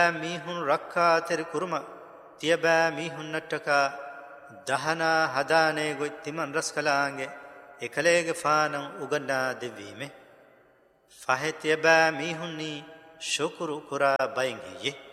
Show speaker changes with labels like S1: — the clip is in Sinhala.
S1: මීහුන් රක්කා තෙරි කුරුම තියබෑ මීහුන් නට්ටකා දහනා හදානේ ගොයි තිමන් රස් කලාංගේ එකලේගේ ෆානං උගන්නා දෙවීමේ ෆහෙ තියබෑ මීහුන්නී ශුකුරු කුරා බයින් හියේ